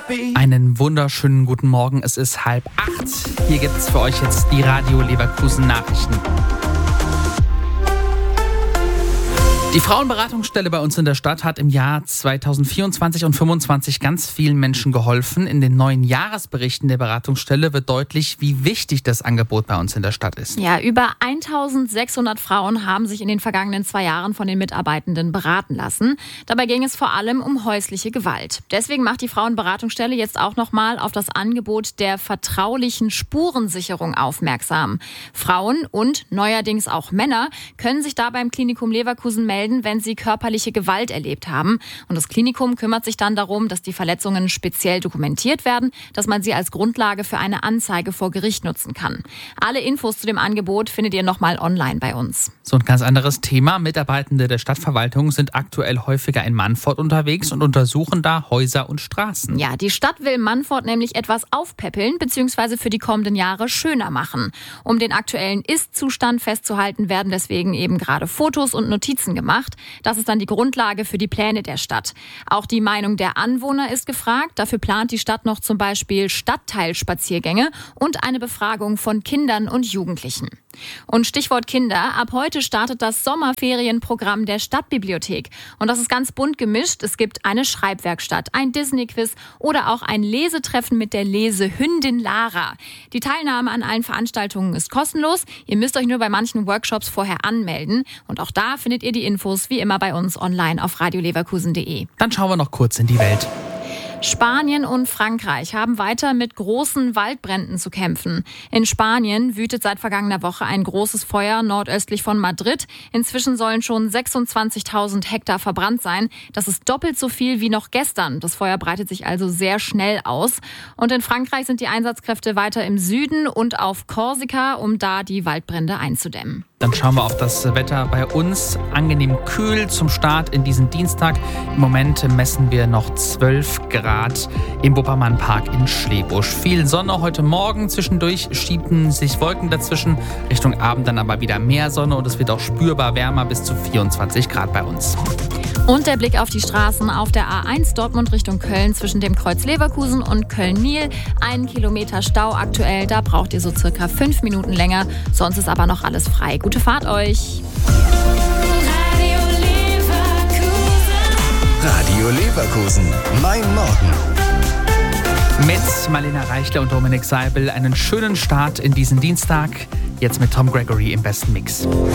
Einen wunderschönen guten Morgen, es ist 7:30. Hier gibt es für euch jetzt die Radio Leverkusen Nachrichten. Die Frauenberatungsstelle bei uns in der Stadt hat im Jahr 2024 und 2025 ganz vielen Menschen geholfen. In den neuen Jahresberichten der Beratungsstelle wird deutlich, wie wichtig das Angebot bei uns in der Stadt ist. Ja, über 1600 Frauen haben sich in den vergangenen 2 Jahren von den Mitarbeitenden beraten lassen. Dabei ging es vor allem um häusliche Gewalt. Deswegen macht die Frauenberatungsstelle jetzt auch nochmal auf das Angebot der vertraulichen Spurensicherung aufmerksam. Frauen und neuerdings auch Männer können sich da beim Klinikum Leverkusen melden, wenn sie körperliche Gewalt erlebt haben. Und das Klinikum kümmert sich dann darum, dass die Verletzungen speziell dokumentiert werden, dass man sie als Grundlage für eine Anzeige vor Gericht nutzen kann. Alle Infos zu dem Angebot findet ihr nochmal online bei uns. So ein ganz anderes Thema. Mitarbeitende der Stadtverwaltung sind aktuell häufiger in Mannfort unterwegs und untersuchen da Häuser und Straßen. Ja, die Stadt will Mannfort nämlich etwas aufpäppeln bzw. für die kommenden Jahre schöner machen. Um den aktuellen Ist-Zustand festzuhalten, werden deswegen eben gerade Fotos und Notizen gemacht. Das ist dann die Grundlage für die Pläne der Stadt. Auch die Meinung der Anwohner ist gefragt. Dafür plant die Stadt noch zum Beispiel Stadtteilspaziergänge und eine Befragung von Kindern und Jugendlichen. Und Stichwort Kinder, ab heute startet das Sommerferienprogramm der Stadtbibliothek. Und das ist ganz bunt gemischt. Es gibt eine Schreibwerkstatt, ein Disney-Quiz oder auch ein Lesetreffen mit der Lesehündin Lara. Die Teilnahme an allen Veranstaltungen ist kostenlos. Ihr müsst euch nur bei manchen Workshops vorher anmelden. Und auch da findet ihr die Infos wie immer bei uns online auf radioleverkusen.de. Dann schauen wir noch kurz in die Welt. Spanien und Frankreich haben weiter mit großen Waldbränden zu kämpfen. In Spanien wütet seit vergangener Woche ein großes Feuer nordöstlich von Madrid. Inzwischen sollen schon 26.000 Hektar verbrannt sein. Das ist doppelt so viel wie noch gestern. Das Feuer breitet sich also sehr schnell aus. Und in Frankreich sind die Einsatzkräfte weiter im Süden und auf Korsika, um da die Waldbrände einzudämmen. Dann schauen wir auf das Wetter bei uns. Angenehm kühl zum Start in diesen Dienstag. Im Moment messen wir noch 12 Grad im Wuppermann-Park in Schlebusch. Viel Sonne heute Morgen. Zwischendurch schieben sich Wolken dazwischen. Richtung Abend dann aber wieder mehr Sonne und es wird auch spürbar wärmer, bis zu 24 Grad bei uns. Und der Blick auf die Straßen auf der A1 Dortmund Richtung Köln zwischen dem Kreuz Leverkusen und Köln-Niel. 1 Kilometer Stau aktuell, da braucht ihr so circa 5 Minuten länger. Sonst ist aber noch alles frei. Gute Fahrt euch. Radio Leverkusen, mein Morgen. Mit Marlena Reichler und Dominik Seibel einen schönen Start in diesen Dienstag. Jetzt mit Tom Gregory im besten Mix.